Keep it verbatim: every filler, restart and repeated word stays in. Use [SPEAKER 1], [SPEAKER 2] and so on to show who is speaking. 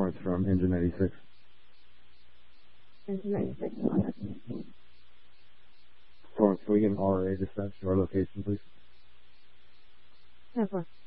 [SPEAKER 1] Torrance from Engine ninety-six.
[SPEAKER 2] Engine ninety-six, on it.
[SPEAKER 1] Torrance, can we get an R A dispatch to our location, please?
[SPEAKER 2] ten four.